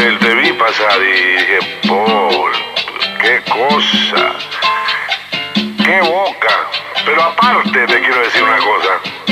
te vi pasar y dije, Paul, qué cosa, qué boca. Pero aparte te quiero decir una cosa.